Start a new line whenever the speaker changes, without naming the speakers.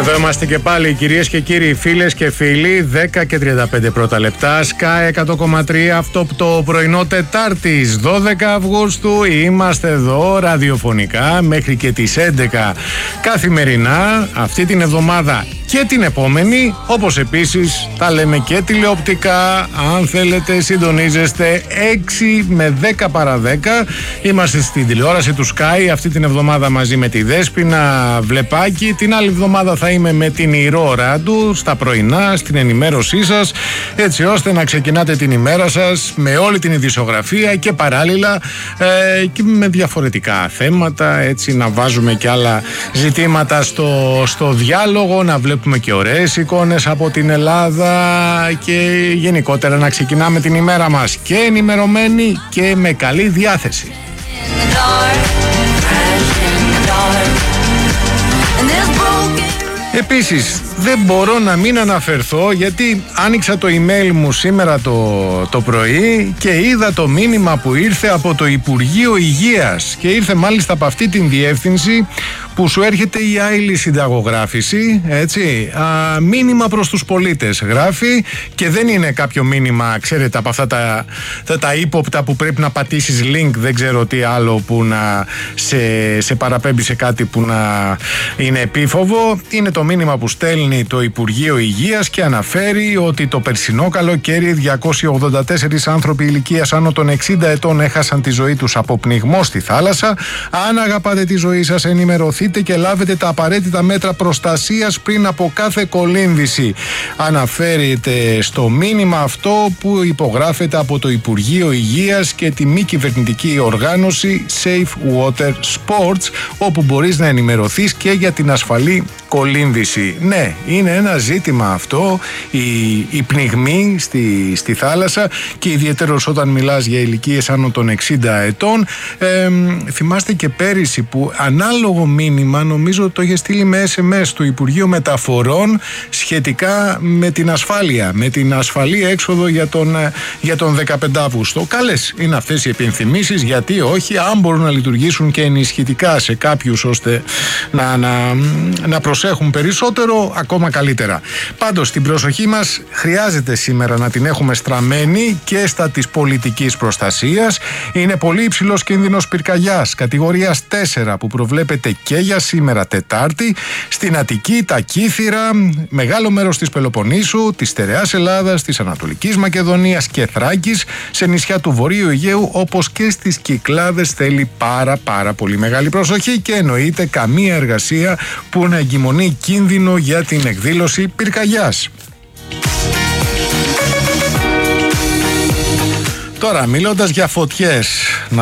Εδώ είμαστε και πάλι, κυρίες και κύριοι, φίλες και φίλοι. 10 και 35 πρώτα λεπτά. Sky 100,3. Αυτό το πρωινό Τετάρτης 12 Αυγούστου. Είμαστε εδώ ραδιοφωνικά μέχρι και τις 11 καθημερινά αυτή την εβδομάδα και την επόμενη, όπως επίσης τα λέμε και τηλεοπτικά. Αν θέλετε συντονίζεστε 6 με 10 παρά 10. Είμαστε στην τηλεόραση του Sky αυτή την εβδομάδα μαζί με τη Δέσποινα Βλεπάκη. Την άλλη εβδομάδα θα είμαι με την Ηρώ Ράντου στα πρωινά, στην ενημέρωσή σας, έτσι ώστε να ξεκινάτε την ημέρα σας με όλη την ειδησιογραφία και παράλληλα και με διαφορετικά θέματα, έτσι να βάζουμε και άλλα ζητήματα στο διάλογο, να βλέπουμε και ωραίες εικόνες από την Ελλάδα και γενικότερα να ξεκινάμε την ημέρα μας και ενημερωμένοι και με καλή διάθεση. Επίσης δεν μπορώ να μην αναφερθώ, γιατί άνοιξα το email μου σήμερα το πρωί και είδα το μήνυμα που ήρθε από το Υπουργείο Υγείας και ήρθε μάλιστα από αυτή την διεύθυνση που σου έρχεται η άειλη συνταγογράφηση, έτσι, μήνυμα προς τους πολίτες γράφει, και δεν είναι κάποιο μήνυμα, ξέρετε, από αυτά τα ύποπτα που πρέπει να πατήσεις link, δεν ξέρω τι άλλο, που να σε παραπέμπει σε κάτι που να είναι επίφοβο. Είναι το μήνυμα που στέλνει το Υπουργείο Υγείας και αναφέρει ότι το περσινό καλοκαίρι 284 άνθρωποι ηλικίας άνω των 60 ετών έχασαν τη ζωή τους από πνιγμό στη θάλασσα. Αν αγαπάτε τη ζωή σας, ενημερωθείτε και λάβετε τα απαραίτητα μέτρα προστασίας πριν από κάθε κολύμβηση. Αναφέρεται στο μήνυμα αυτό που υπογράφεται από το Υπουργείο Υγείας και τη μη κυβερνητική οργάνωση Safe Water Sports, όπου μπορείς να ενημερωθείς και για την ασφαλή κολύμβηση. Ναι, είναι ένα ζήτημα αυτό, η πνιγμή στη θάλασσα, και ιδιαίτερος όταν μιλάς για ηλικίες άνω των 60 ετών. Θυμάστε και πέρυσι που ανάλογο μήνυμα, νομίζω το είχε στείλει με SMS του Υπουργείου Μεταφορών, σχετικά με την ασφάλεια, με την ασφαλή έξοδο για τον 15 Αύγουστο. Καλές είναι αυτές οι επενθυμίσεις, γιατί όχι, αν μπορούν να λειτουργήσουν και ενισχυτικά σε κάποιους ώστε να προσέχουν περισσότερο, ακόμα καλύτερα. Πάντως την προσοχή μας χρειάζεται σήμερα να την έχουμε στραμμένη και στα της πολιτικής προστασίας. Είναι πολύ υψηλός κίνδυνος πυρκαγιάς κατηγορίας 4 που προβλέπεται και για σήμερα Τετάρτη στην Αττική, τα Κύθυρα, μεγάλο μέρος της Πελοποννήσου, της Στερεάς Ελλάδας, της Ανατολικής Μακεδονίας και Θράκης, σε νησιά του Βορείου Αιγαίου, όπως και στις Κυκλάδες. Θέλει πάρα πολύ μεγάλη προσοχή και εννοείται καμία εργασία που να εγκυμονεί κίνδυνο για την εκδήλωση πυρκαγιάς. Τώρα, μιλώντας για φωτιές,